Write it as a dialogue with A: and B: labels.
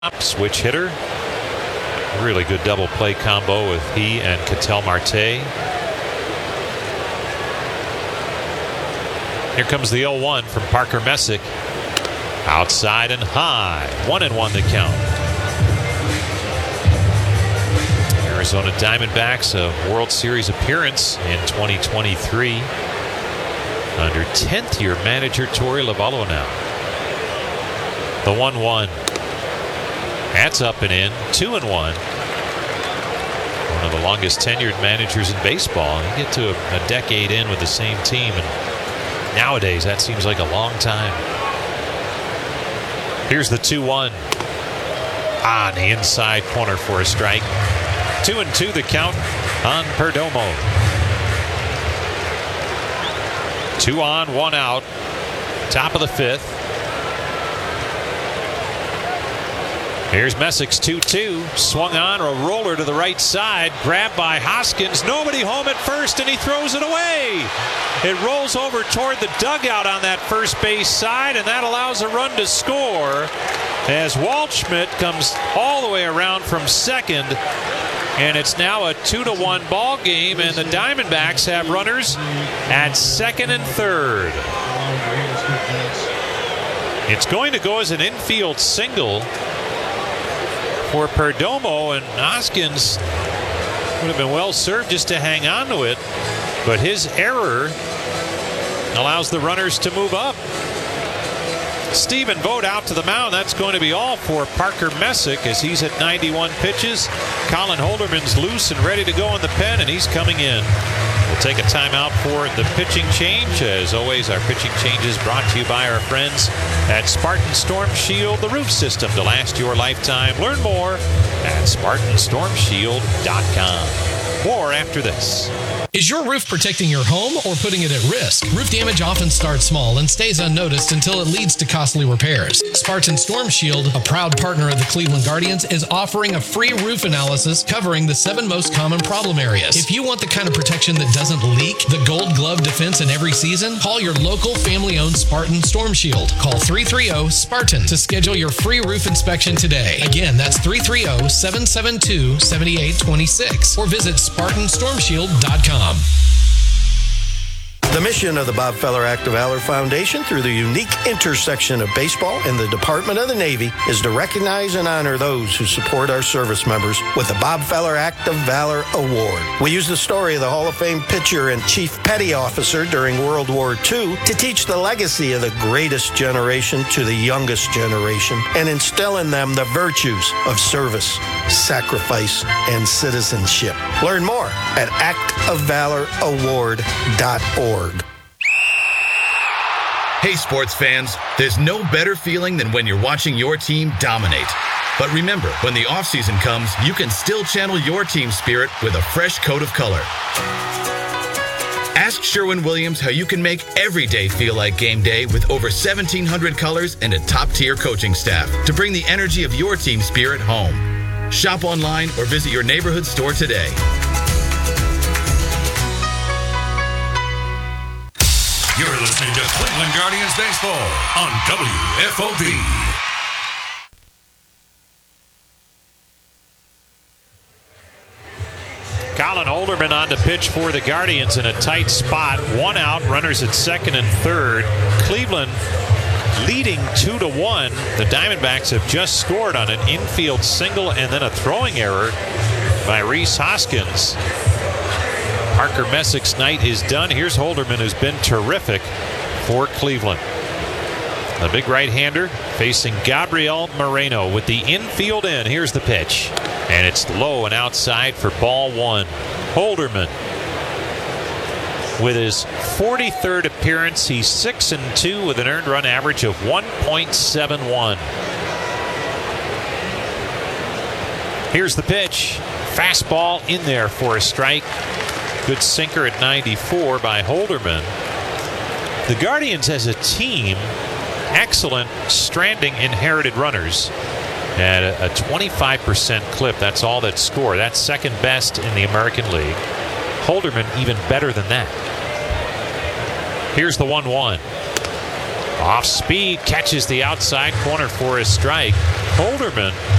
A: Switch hitter. Really good double play combo with he and Ketel Marte. Here comes the 0-1 from Parker Messick. Outside and high. 1-1 the count. Arizona Diamondbacks, a World Series appearance in 2023. Under 10th year manager Torey Lovullo now. The 1-1. That's up and in. 2-1. One of the longest tenured managers in baseball. You get to a decade in with the same team, and nowadays that seems like a long time. Here's the 2-1. On the inside corner for a strike. 2-2 the count on Perdomo. 2 on, 1 out. Top of the 5th. Here's Messick's 2-2. Swung on, a roller to the right side. Grabbed by Hoskins. Nobody home at first, and he throws it away. It rolls over toward the dugout on that first base side, and that allows a run to score as Waldschmidt comes all the way around from second. And it's now a 2-1 ball game, and the Diamondbacks have runners at second and third. It's going to go as an infield single for Perdomo, and Hoskins would have been well served just to hang on to it, but his error allows the runners to move up. Stephen Vogt out to the mound. That's going to be all for Parker Messick as he's at 91 pitches. Colin Holderman's loose and ready to go in the pen, and he's coming in. We'll take a timeout for the pitching change. As always, our pitching change is brought to you by our friends at Spartan Storm Shield, the roof system to last your lifetime. Learn more at SpartanStormShield.com. More after this.
B: Is your roof protecting your home or putting it at risk? Roof damage often starts small and stays unnoticed until it leads to costly repairs. Spartan Storm Shield, a proud partner of the Cleveland Guardians, is offering a free roof analysis covering the 7 most common problem areas. If you want the kind of protection that doesn't leak, the Gold Glove defense in every season, call your local family-owned Spartan Storm Shield. Call 330-SPARTAN to schedule your free roof inspection today. Again, that's 330-772-7826 or visit SpartanStormShield.com.
C: The mission of the Bob Feller Act of Valor Foundation through the unique intersection of baseball and the Department of the Navy is to recognize and honor those who support our service members with the Bob Feller Act of Valor Award. We use the story of the Hall of Fame pitcher and Chief Petty Officer during World War II to teach the legacy of the greatest generation to the youngest generation and instill in them the virtues of service, sacrifice, and citizenship. Learn more at actofvaloraward.org.
D: Hey, sports fans, there's no better feeling than when you're watching your team dominate. But remember, when the offseason comes, you can still channel your team spirit with a fresh coat of color. Ask Sherwin-Williams how you can make every day feel like game day with over 1,700 colors and a top-tier coaching staff to bring the energy of your team spirit home. Shop online or visit your neighborhood store today.
E: You're listening to Cleveland Guardians Baseball on WFOB.
A: Colin Holderman on to pitch for the Guardians in a tight spot. 1 out, runners at second and third. Cleveland leading 2-1. The Diamondbacks have just scored on an infield single and then a throwing error by Rhys Hoskins. Parker Messick's night is done. Here's Holderman, who's been terrific for Cleveland. The big right-hander facing Gabriel Moreno with the infield in. Here's the pitch. And it's low and outside for ball 1. Holderman with his 43rd appearance. He's 6-2 with an earned run average of 1.71. Here's the pitch. Fastball in there for a strike. Good sinker at 94 by Holderman. The Guardians as a team, excellent stranding inherited runners at a 25% clip. That's all that score. That's second best in the American League. Holderman even better than that. Here's the 1-1. Off speed, catches the outside corner for a strike. Holderman